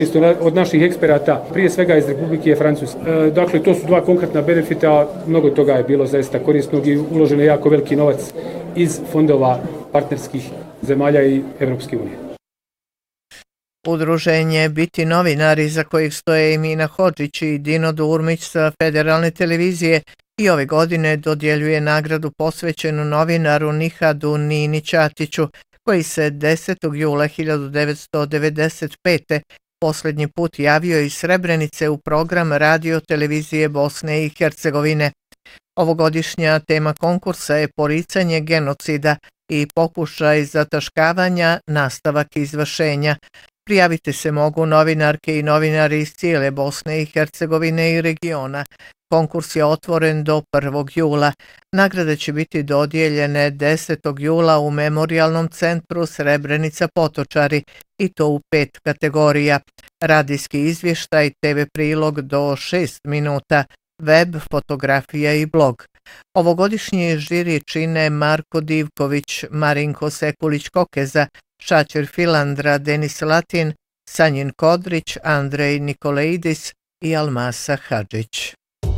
Isto od naših eksperata, prije svega iz Republike Francuske. Dakle, to su dva konkretna benefita, mnogo toga je bilo zaista korisnog i uloženo jako veliki novac iz fondova partnerskih zemalja i Evropske unije. Udruženje Biti novinari, za kojih stoje Emina Hodžić i Dino Durmić sa Federalne televizije, i ove godine dodjeljuje nagradu posvećenu novinaru Nihadu Nini Ćatiću, koji se 10. jula 1995. posljednji put javio iz Srebrenice u program radio televizije Bosne i Hercegovine. Ovogodišnja tema konkursa je poricanje genocida i pokušaj zataškavanja, nastavak izvršenja. Prijaviti se mogu novinarke i novinari iz cijele Bosne i Hercegovine i regiona. Konkurs je otvoren do 1. jula. Nagrade će biti dodijeljene 10. jula u Memorijalnom centru Srebrenica Potočari i to u 5 kategorija. Radijski izvještaj, TV prilog do 6 minuta, web, fotografija i blog. Ovogodišnji žiri čine Marko Divković, Marinko Sekulić-Kokeza, Šačer Filandra, Denis Latin, Sanjin Kodrić, Andrej Nikoleidis i Almasa Hadžić.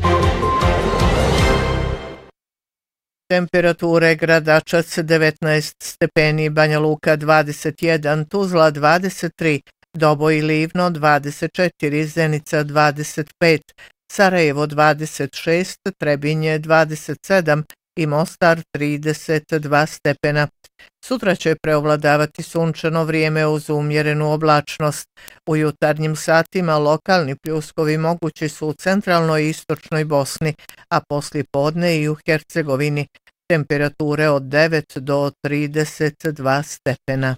Temperature: Gradačac 19 stepeni, Banja Luka 21, Tuzla 23, Doboj i Livno 24, Zenica 25, Sarajevo 26, Trebinje 27 i Mostar 32 stepena. Sutra će preovladavati sunčano vrijeme uz umjerenu oblačnost. U jutarnjim satima lokalni pljuskovi mogući su u centralnoj i istočnoj Bosni, a poslijepodne i u Hercegovini. Temperature od 9 do 32 stepena.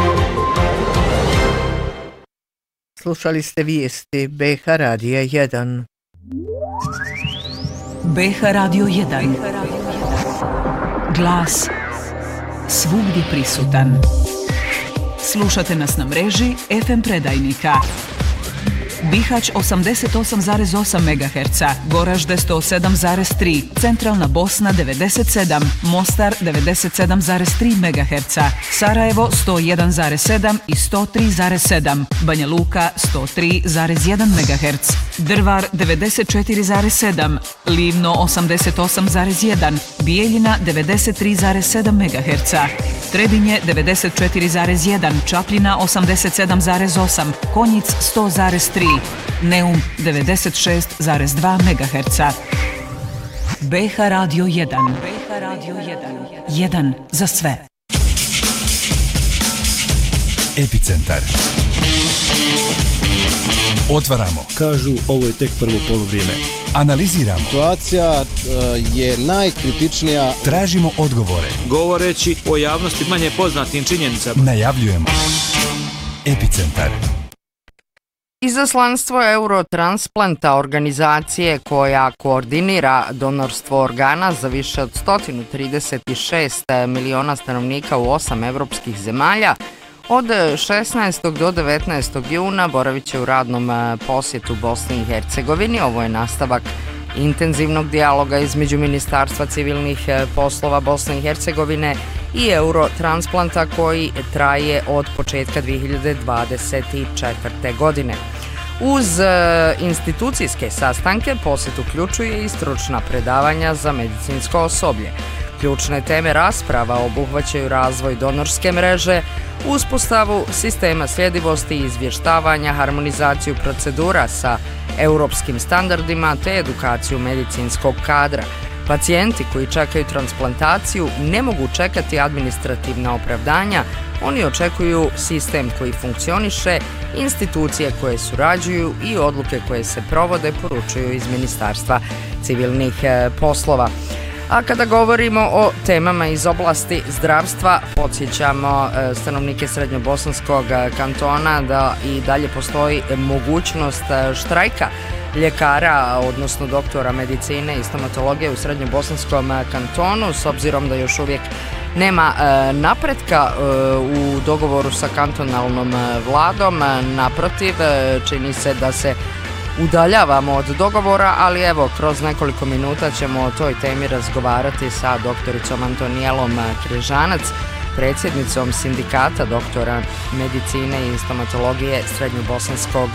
Slušali ste vijesti BH Radija 1. BH Radio 1. Glas svugdje prisutan. Slušate nas na mreži FM predajnika. Bihać 88,8 MHz, Goražde 107,3, Centralna Bosna 97, Mostar 97,3 MHz, Sarajevo 101,7 i 103,7, Banja Luka 103,1 MHz, Drvar 94,7, Livno 88,1, Bijeljina 93,7 MHz, Trebinje 94,1, Čapljina 87,8, Konjic 100,3, Neum 96,2 MHz. BH Radio 1. BH Radio 1. 1 za sve. Epicentar. Otvaramo. Kažu, ovo je tek prvo poluvrijeme. Analiziramo. Situacija je najkritičnija. Tražimo odgovore. Govoreći o javnosti manje poznatim činjenicama. Najavljujemo. Epicentar. Izaslanstvo Eurotransplanta, organizacije koja koordinira donorstvo organa za više od 136 miliona stanovnika u 8 evropskih zemalja, od 16. do 19. juna boravit će u radnom posjetu Bosni i Hercegovini. Ovo je nastavak intenzivnog dijaloga između Ministarstva civilnih poslova Bosne i Hercegovine i Eurotransplanta koji traje od početka 2024. godine. Uz institucijske sastanke posjet uključuje i stručna predavanja za medicinsko osoblje. Ključne teme rasprava obuhvaćaju razvoj donorske mreže, uspostavu sistema sljedivosti i izvještavanja, harmonizaciju procedura sa europskim standardima te edukaciju medicinskog kadra. Pacijenti koji čekaju transplantaciju ne mogu čekati administrativna opravdanja, oni očekuju sistem koji funkcioniše, institucije koje surađuju i odluke koje se provode, poručuju iz Ministarstva civilnih poslova. A kada govorimo o temama iz oblasti zdravstva, podsjećamo stanovnike Srednjobosanskog kantona da i dalje postoji mogućnost štrajka ljekara, odnosno doktora medicine i stomatologije u Srednjobosanskom kantonu, s obzirom da još uvijek nema napretka u dogovoru sa kantonalnom vladom. Naprotiv, čini se da se udaljavamo od dogovora, ali evo, kroz nekoliko minuta ćemo o toj temi razgovarati sa doktoricom Antonijelom Križanac, predsjednicom sindikata doktora medicine i stomatologije Srednjobosanskog